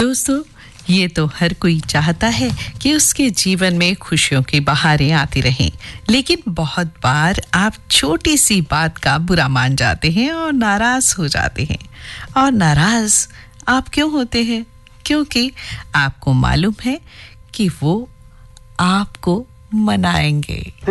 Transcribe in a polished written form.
दोस्तों, ये तो हर कोई चाहता है कि उसके जीवन में खुशियों की बहारें आती रहें, लेकिन बहुत बार आप छोटी सी बात का बुरा मान जाते हैं और नाराज हो जाते हैं। और नाराज आप क्यों होते हैं? क्योंकि आपको मालूम है कि वो आपको मनाएंगे।